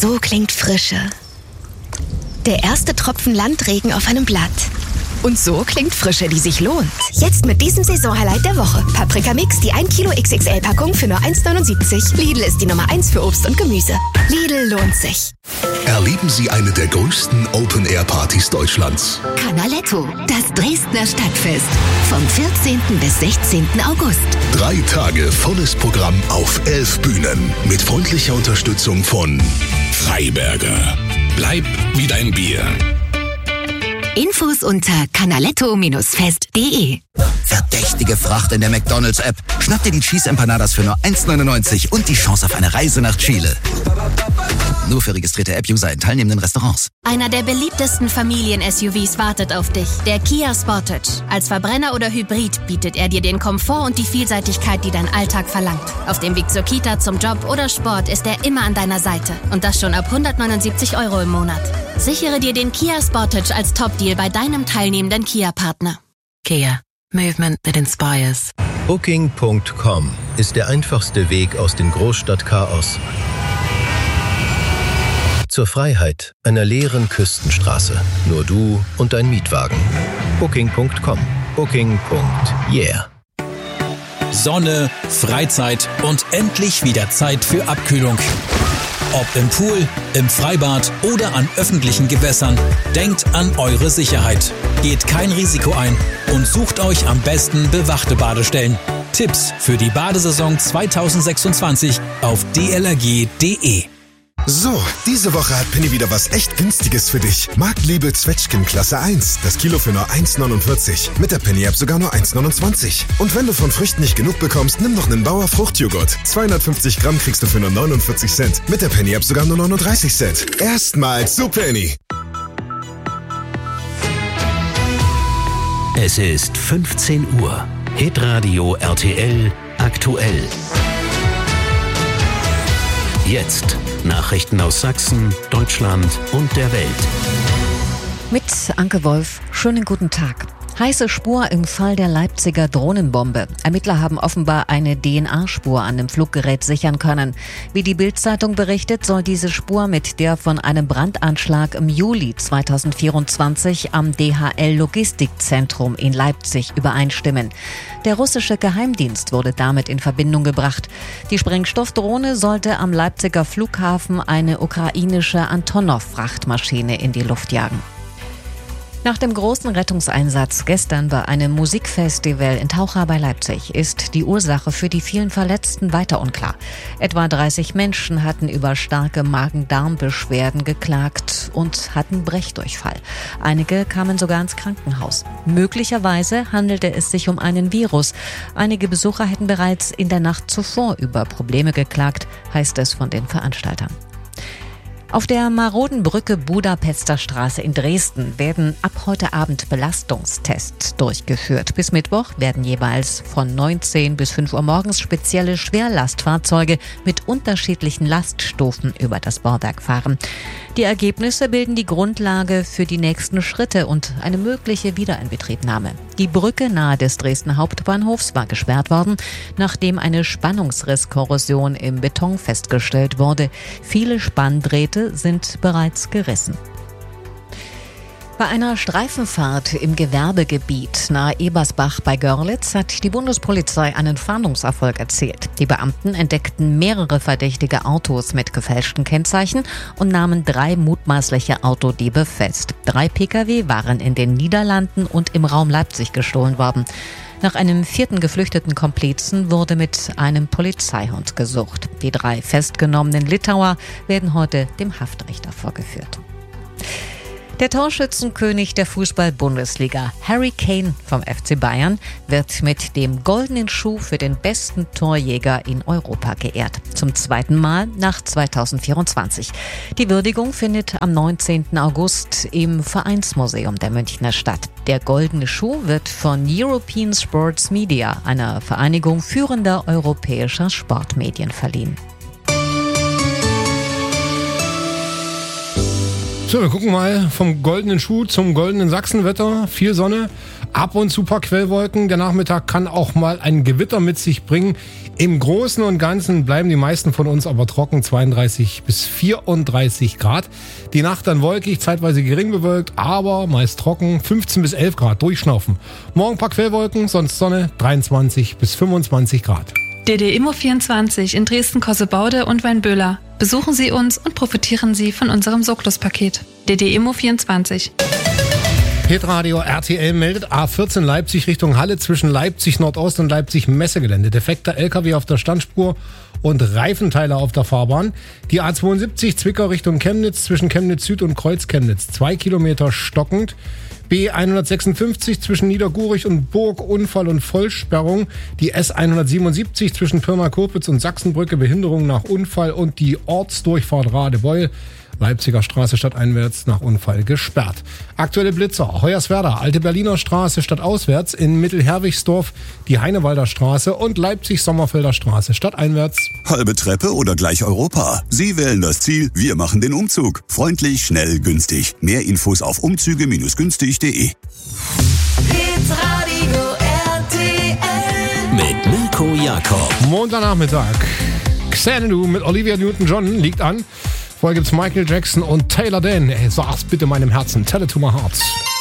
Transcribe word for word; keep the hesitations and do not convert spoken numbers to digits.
So klingt Frische. Der erste Tropfen Landregen auf einem Blatt. Und so klingt Frische, die sich lohnt. Jetzt mit diesem Saisonhighlight der Woche. Paprika Mix, die ein Kilo X X L-Packung für nur eins neunundsiebzig. Lidl ist die Nummer eins für Obst und Gemüse. Lidl lohnt sich. Erleben Sie eine der größten Open-Air-Partys Deutschlands. Canaletto, das Dresdner Stadtfest. Vom vierzehnten bis sechzehnten August. Drei Tage volles Programm auf elf Bühnen. Mit freundlicher Unterstützung von Freiberger. Bleib wie dein Bier. Infos unter canaletto Bindestrich fest punkt de. Verdächtige Fracht in der McDonald's-App. Schnapp dir die Cheese Empanadas für nur eins neunundneunzig und die Chance auf eine Reise nach Chile. Nur für registrierte App-User in teilnehmenden Restaurants. Einer der beliebtesten Familien-S U Vs wartet auf dich. Der Kia Sportage. Als Verbrenner oder Hybrid bietet er dir den Komfort und die Vielseitigkeit, die dein Alltag verlangt. Auf dem Weg zur Kita, zum Job oder Sport ist er immer an deiner Seite. Und das schon ab hundertneunundsiebzig Euro im Monat. Sichere dir den Kia Sportage als Top-Deal bei deinem teilnehmenden Kia-Partner. Kia. Movement that inspires. Booking Punkt com ist der einfachste Weg aus dem Großstadtchaos zur Freiheit einer leeren Küstenstraße. Nur du und dein Mietwagen. Booking Punkt com. Booking. Yeah. Sonne, Freizeit und endlich wieder Zeit für Abkühlung. Ob im Pool, im Freibad oder an öffentlichen Gewässern, denkt an eure Sicherheit. Geht kein Risiko ein und sucht euch am besten bewachte Badestellen. Tipps für die Badesaison zwanzig sechsundzwanzig auf d l r g punkt d e. So, diese Woche hat Penny wieder was echt Günstiges für dich. Marktliebe Zwetschgen Klasse eins. Das Kilo für nur eins neunundvierzig. Mit der Penny-App sogar nur eins neunundzwanzig. Und wenn du von Früchten nicht genug bekommst, nimm noch einen Bauer Fruchtjoghurt. zweihundertfünfzig Gramm kriegst du für nur neunundvierzig Cent. Mit der Penny-App sogar nur neununddreißig Cent. Erstmals zu Penny. Es ist fünfzehn Uhr. Hitradio R T L aktuell. Jetzt Nachrichten aus Sachsen, Deutschland und der Welt. Mit Anke Wolf, schönen guten Tag. Heiße Spur im Fall der Leipziger Drohnenbombe. Ermittler haben offenbar eine D N A-Spur an dem Fluggerät sichern können. Wie die Bild-Zeitung berichtet, soll diese Spur mit der von einem Brandanschlag im Juli zweitausendvierundzwanzig am D H L-Logistikzentrum in Leipzig übereinstimmen. Der russische Geheimdienst wurde damit in Verbindung gebracht. Die Sprengstoffdrohne sollte am Leipziger Flughafen eine ukrainische Antonov-Frachtmaschine in die Luft jagen. Nach dem großen Rettungseinsatz gestern bei einem Musikfestival in Taucha bei Leipzig ist die Ursache für die vielen Verletzten weiter unklar. Etwa dreißig Menschen hatten über starke Magen-Darm-Beschwerden geklagt und hatten Brechdurchfall. Einige kamen sogar ins Krankenhaus. Möglicherweise handelte es sich um einen Virus. Einige Besucher hätten bereits in der Nacht zuvor über Probleme geklagt, heißt es von den Veranstaltern. Auf der maroden Brücke Budapester Straße in Dresden werden ab heute Abend Belastungstests durchgeführt. Bis Mittwoch werden jeweils von neunzehn bis fünf Uhr morgens spezielle Schwerlastfahrzeuge mit unterschiedlichen Laststufen über das Bauwerk fahren. Die Ergebnisse bilden die Grundlage für die nächsten Schritte und eine mögliche Wiederinbetriebnahme. Die Brücke nahe des Dresdner Hauptbahnhofs war gesperrt worden, nachdem eine Spannungsrisskorrosion im Beton festgestellt wurde. Viele Spanndrähte sind bereits gerissen. Bei einer Streifenfahrt im Gewerbegebiet nahe Ebersbach bei Görlitz hat die Bundespolizei einen Fahndungserfolg erzielt. Die Beamten entdeckten mehrere verdächtige Autos mit gefälschten Kennzeichen und nahmen drei mutmaßliche Autodiebe fest. Drei Pkw waren in den Niederlanden und im Raum Leipzig gestohlen worden. Nach einem vierten geflüchteten Komplizen wurde mit einem Polizeihund gesucht. Die drei festgenommenen Litauer werden heute dem Haftrichter vorgeführt. Der Torschützenkönig der Fußball-Bundesliga, Harry Kane vom F C Bayern, wird mit dem goldenen Schuh für den besten Torjäger in Europa geehrt. Zum zweiten Mal nach zweitausendvierundzwanzig. Die Würdigung findet am neunzehnten August im Vereinsmuseum der Münchner statt. Der goldene Schuh wird von European Sports Media, einer Vereinigung führender europäischer Sportmedien, verliehen. So, wir gucken mal vom goldenen Schuh zum goldenen Sachsenwetter. Viel Sonne, Ab und zu ein paar Quellwolken. Der Nachmittag kann auch mal ein Gewitter mit sich bringen. Im Großen und Ganzen bleiben die meisten von uns aber trocken, zweiunddreißig bis vierunddreißig Grad. Die Nacht dann wolkig, zeitweise gering bewölkt, aber meist trocken, fünfzehn bis elf Grad, durchschnaufen. Morgen ein paar Quellwolken, sonst Sonne, dreiundzwanzig bis fünfundzwanzig Grad. D D Immo vierundzwanzig in Dresden-Kossebaude und Weinböhler. Besuchen Sie uns und profitieren Sie von unserem Socklus-Paket. D D Immo vierundzwanzig. Hitradio R T L meldet A vierzehn Leipzig Richtung Halle zwischen Leipzig Nordost und Leipzig Messegelände. Defekter L K W auf der Standspur und Reifenteile auf der Fahrbahn. Die A zweiundsiebzig Zwickau Richtung Chemnitz zwischen Chemnitz Süd und Kreuz Chemnitz. Zwei Kilometer stockend. B hundertsechsundfünfzig zwischen Niedergurich und Burg, Unfall und Vollsperrung. Die S hundertsiebenundsiebzig zwischen Pirna-Kopitz und Sachsenbrücke, Behinderung nach Unfall und die Ortsdurchfahrt Radebeul. Leipziger Straße stadteinwärts nach Unfall gesperrt. Aktuelle Blitzer: Hoyerswerda, Alte Berliner Straße stadtauswärts, in Mittelherwigsdorf die Heinewalder Straße und Leipzig-Sommerfelder Straße stadteinwärts. Halbe Treppe oder gleich Europa? Sie wählen das Ziel, wir machen den Umzug. Freundlich, schnell, günstig. Mehr Infos auf umzüge günstig punkt de. Hitradio R T L mit Mirko Jakob. Montagnachmittag. Xanadu mit Olivia Newton-John liegt an. Vorher gibt's Michael Jackson und Taylor Dan. Ey, sag's bitte meinem Herzen. Tell it to my heart.